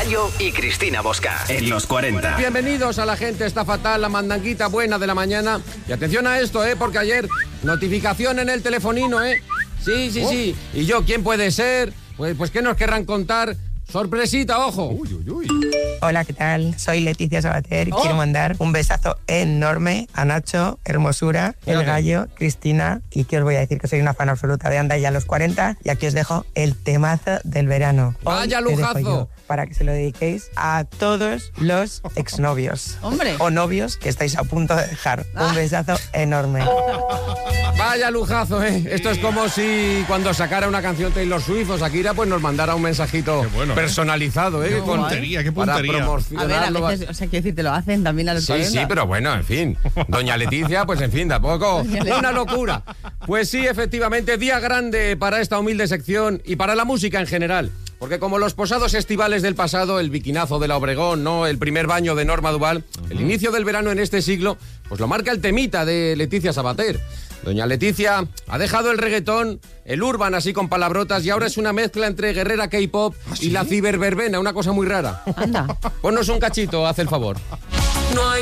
Gallo y Cristina Bosca en los 40. Bienvenidos a La Gente Está Fatal, la mandanguita buena de la mañana. Y atención a esto, porque ayer notificación en el telefonino, Sí. Y yo, ¿quién puede ser? Pues ¿qué nos querrán contar? Sorpresita, ojo. Uy. Hola, ¿qué tal? Soy Leticia Sabater y quiero mandar un besazo enorme a Nacho, Hermosura, El Gallo, Cristina, y que os voy a decir que soy una fan absoluta de Anda ya a los 40, y aquí os dejo el temazo del verano. ¡Vaya Hoy te dejo lujazo! yo, para que se lo dediquéis a todos los exnovios. ¡Hombre! O novios que estáis a punto de dejar. Un besazo enorme. Vaya lujazo, Esto es como si cuando sacara una canción Taylor Swift o Shakira, pues nos mandara un mensajito personalizado, Qué puntería, qué puntería. Para promocionarlo. A veces, quiero decir, te lo hacen también a los 40. Sí, pero bueno, en fin. Doña Leticia, pues en fin, tampoco. Una locura. Pues sí, efectivamente, día grande para esta humilde sección y para la música en general. Porque como los posados estivales del pasado, el biquinazo de la Obregón, el primer baño de Norma Duval, el inicio del verano en este siglo, pues lo marca el temita de Leticia Sabater. Doña Leticia ha dejado el reggaetón, el urban así con palabrotas, y ahora es una mezcla entre guerrera K-pop y la ciberverbena, una cosa muy rara. Anda. Ponnos un cachito, haz el favor. No hay